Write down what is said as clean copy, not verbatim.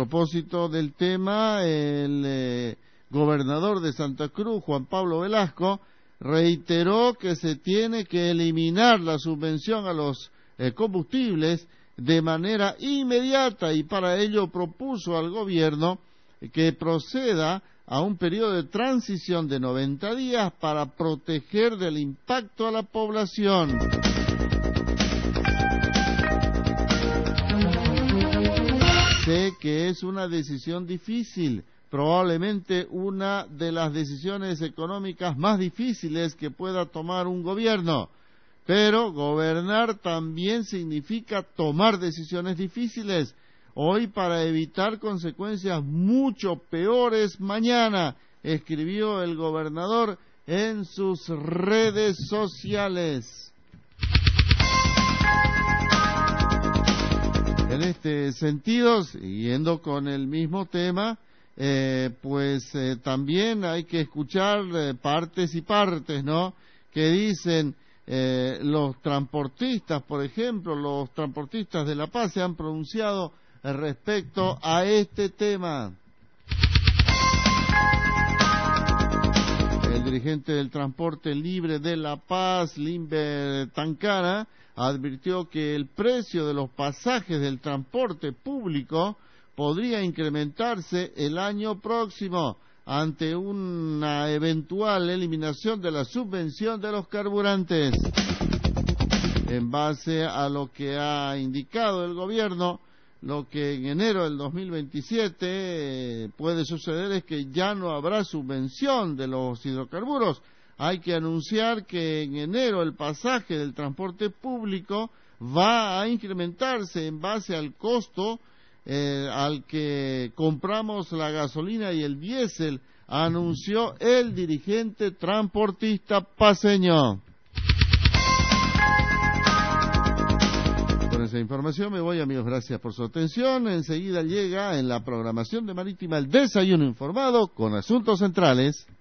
propósito del tema, el gobernador de Santa Cruz, Juan Pablo Velasco, reiteró que se tiene que eliminar la subvención a los combustibles de manera inmediata, y para ello propuso al gobierno que proceda a un periodo de transición de 90 días para proteger del impacto a la población. Sé que es una decisión difícil, probablemente una de las decisiones económicas más difíciles que pueda tomar un gobierno, pero gobernar también significa tomar decisiones difíciles, hoy para evitar consecuencias mucho peores mañana, escribió el gobernador en sus redes sociales. En este sentido, siguiendo con el mismo tema, también hay que escuchar partes y partes, ¿no?, que dicen los transportistas, por ejemplo, los transportistas de La Paz se han pronunciado respecto a este tema. El dirigente del transporte libre de La Paz, Limber Tancana, advirtió que el precio de los pasajes del transporte público podría incrementarse el año próximo ante una eventual eliminación de la subvención de los carburantes. En base a lo que ha indicado el gobierno, lo que en enero del 2027 puede suceder es que ya no habrá subvención de los hidrocarburos. Hay que anunciar que en enero el pasaje del transporte público va a incrementarse en base al costo al que compramos la gasolina y el diésel, anunció el dirigente transportista paceño. Con esa información me voy, amigos, gracias por su atención. Enseguida llega en la programación de Marítima el desayuno informado con asuntos centrales.